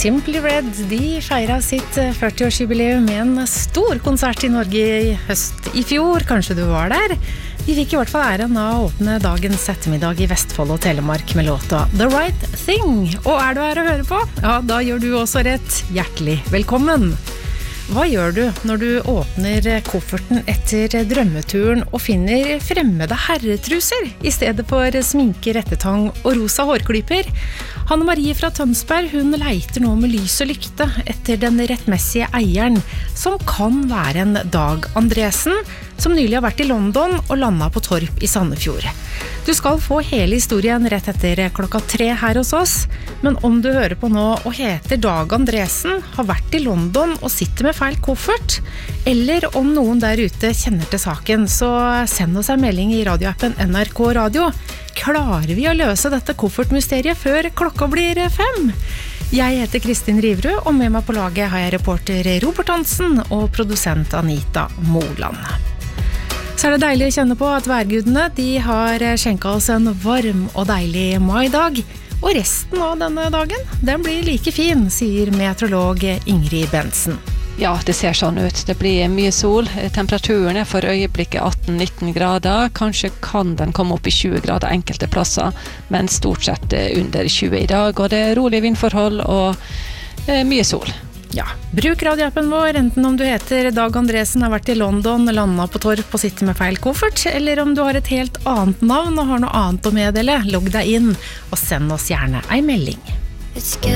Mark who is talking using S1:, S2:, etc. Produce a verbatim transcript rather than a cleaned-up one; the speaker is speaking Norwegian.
S1: Simply Red, de feiret sitt førti-årsjubileum med en stor konsert i Norge i høst i fjor. Kanskje du var der? De fikk i hvert fall æren av å åpne dagens ettermiddag i Vestfold og Telemark med låta The Right Thing. Og er du her å høre på? Ja, da gjør du også rett. Hjertelig velkommen! Hva gjør du når du åpner kofferten etter drømmeturen og finner fremmede herretruser i stedet for sminke, rettetang og rosa hårklyper? Hanne Marie fra Tønsberg, hun leiter nå med lys og lykte etter den rettmessige eieren, som kan være en Dag Andresen, som nylig har vært i London og landet på Torp i Sandefjord. Du skal få hele historien rett etter klokka tre her hos oss, men om du hører på nå og heter Dag Andresen, har vært i London og sitter med feil koffert, eller om noen der ute kjenner til saken, så send oss en melding i radioappen N R K Radio. Klarer vi å løse dette koffertmysteriet før klokka blir fem? Jeg heter Kristin Riverud, og med meg på laget har jeg reporter Robert Hansen og produsent Anita Moland. Så er det deilig å kjenne på at værgudene, de har skjenket oss en varm og deilig maidag, og resten av denne dagen, den blir like fin, sier meteorolog Ingrid Bensen.
S2: Ja, det ser sånn ut. Det blir mye sol. Temperaturen er for øyeblikket atten til nitten grader. Kanskje kan den komme opp i tjue grader enkelte plasser, men stort sett under tjue i dag. Og det er rolig vindforhold og eh, mye sol.
S1: Ja, bruk radioappen vår, enten om du heter Dag Andresen, har vært i London, landet på Torp og sitter med feil koffert, eller om du har et helt annet navn og har noe annet å meddele. Logg deg inn og send oss gjerne en melding.